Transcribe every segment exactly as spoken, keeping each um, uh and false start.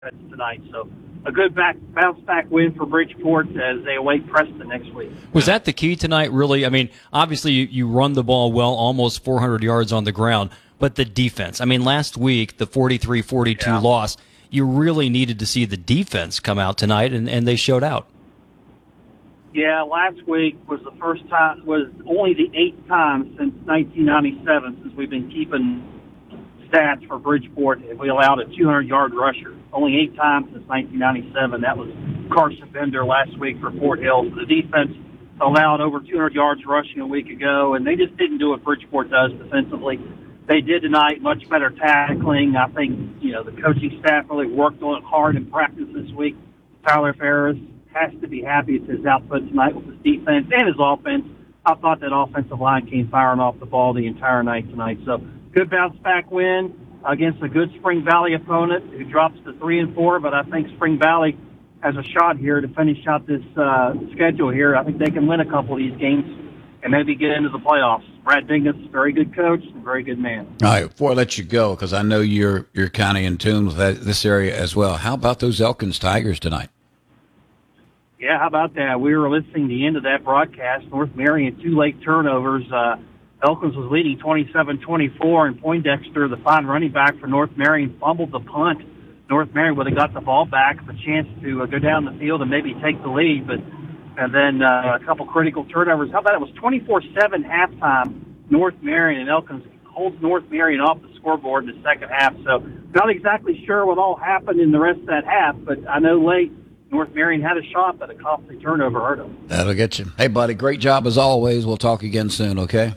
tonight. So a good back bounce back win for Bridgeport as they await Preston next week. Was that the key tonight, really? I mean, obviously you, you run the ball well, almost four hundred yards on the ground, but the defense. I mean, last week, the forty-three forty-two yeah. loss, you really needed to see the defense come out tonight, and, and they showed out. Yeah, last week was the first time, was only the eighth time since nineteen ninety-seven since we've been keeping stats for Bridgeport if we allowed a two hundred yard rusher. Only eight times since nineteen ninety-seven. That was Carson Bender last week for Fort Hill. So the defense allowed over two hundred yards rushing a week ago, and they just didn't do what Bridgeport does defensively. They did tonight, much better tackling. I think, you know, the coaching staff really worked on it hard in practice this week. Tyler Ferris has to be happy with his output tonight with his defense and his offense. I thought that offensive line came firing off the ball the entire night tonight. So good bounce-back win against a good Spring Valley opponent who drops to three and four, but I think Spring Valley has a shot here to finish out this uh, schedule here. I think they can win a couple of these games and maybe get into the playoffs. Brad Dingus, very good coach and very good man. All right, before I let you go, because I know you're you're kind of in tune with that, this area as well, how about those Elkins Tigers tonight? Yeah, how about that? We were listening to the end of that broadcast. North Marion, two late turnovers. Uh, Elkins was leading twenty-seven twenty-four, and Poindexter, the fine running back for North Marion, fumbled the punt. North Marion would have got the ball back, a chance to uh, go down the field and maybe take the lead, but and then uh, a couple critical turnovers. How about it was twenty-four seven halftime. North Marion, and Elkins holds North Marion off the scoreboard in the second half. So not exactly sure what all happened in the rest of that half, but I know late North Marion had a shot, but a costly turnover hurt them. That'll get you. Hey, buddy, great job as always. We'll talk again soon, okay?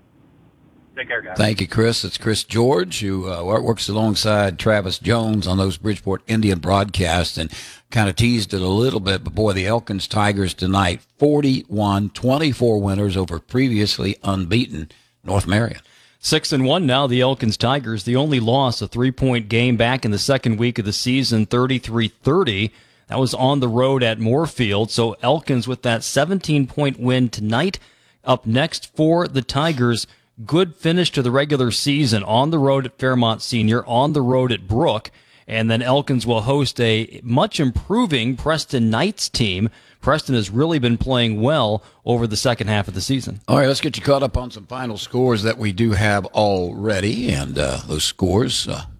Take care, guys. Thank you, Chris. It's Chris George, who uh, works alongside Travis Jones on those Bridgeport Indian broadcasts, and kind of teased it a little bit. But, boy, the Elkins Tigers tonight, forty-one twenty-four winners over previously unbeaten North Marion. Six and one now, the Elkins Tigers. The only loss, a three-point game back in the second week of the season, thirty-three thirty. That was on the road at Moorfield. So Elkins with that seventeen-point win tonight. Up next for the Tigers, good finish to the regular season on the road at Fairmont Senior, on the road at Brook. And then Elkins will host a much improving Preston Knights team. Preston has really been playing well over the second half of the season. All right, let's get you caught up on some final scores that we do have already. And uh, those scores, uh,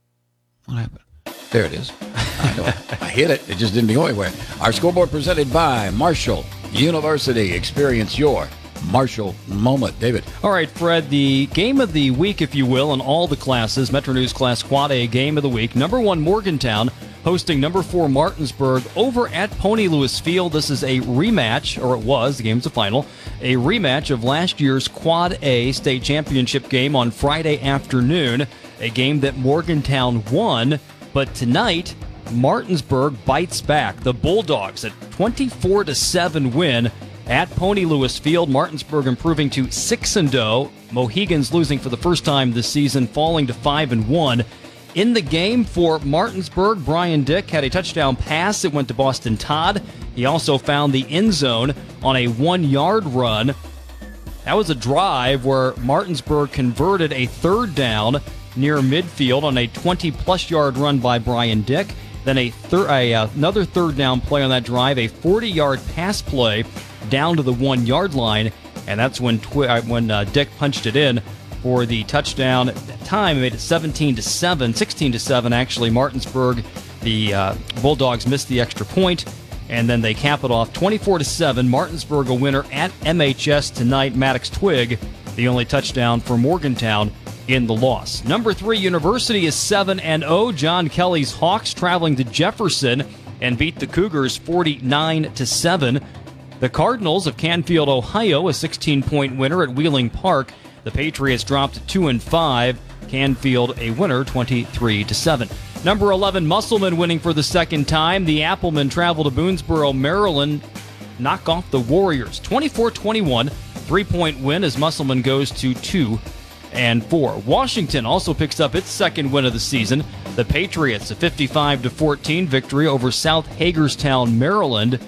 what happened? There it is. I know. I hit it. It just didn't go anywhere. Our scoreboard presented by Marshall University. Experience your Marshall moment. David. All right, Fred, the game of the week, if you will, in all the classes, Metro News Class Quad A game of the week. Number one, Morgantown, hosting number four, Martinsburg, over at Pony Lewis Field. This is a rematch, or it was, the game's a final, a rematch of last year's Quad A state championship game on Friday afternoon, a game that Morgantown won. But tonight, Martinsburg bites back. The Bulldogs, a twenty-four to seven win at Pony Lewis Field. Martinsburg improving to six and oh. Mohegans losing for the first time this season, falling to five and one. In the game for Martinsburg, Brian Dick had a touchdown pass. It went to Boston Todd. He also found the end zone on a one-yard run. That was a drive where Martinsburg converted a third down near midfield on a twenty-plus yard run by Brian Dick. Then a, thir- a uh, another third down play on that drive, a forty-yard pass play down to the one-yard line, and that's when twi- uh, when uh, Dick punched it in for the touchdown. At that time, it made it seventeen to seven, sixteen to seven actually. Martinsburg, the uh, Bulldogs missed the extra point, and then they cap it off twenty-four to seven. Martinsburg a winner at M H S tonight. Maddox Twig, the only touchdown for Morgantown in the loss. Number three, University is seven and oh. John Kelly's Hawks traveling to Jefferson and beat the Cougars forty-nine to seven. The Cardinals of Canfield, Ohio, a sixteen-point winner at Wheeling Park. The Patriots dropped to two and five. Canfield a winner, twenty-three to seven. Number eleven, Musselman winning for the second time. The Applemen travel to Boonesboro, Maryland, knock off the Warriors, twenty-four twenty-one. Three-point win as Musselman goes to two and four. Washington also picks up its second win of the season. The Patriots, a fifty-five to fourteen victory over South Hagerstown, Maryland.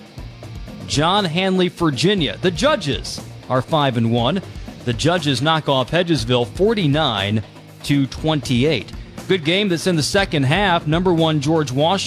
John Hanley, Virginia. The Judges are five and one. The Judges knock off Hedgesville forty-nine to twenty-eight. Good game that's in the second half. Number one, George Washington.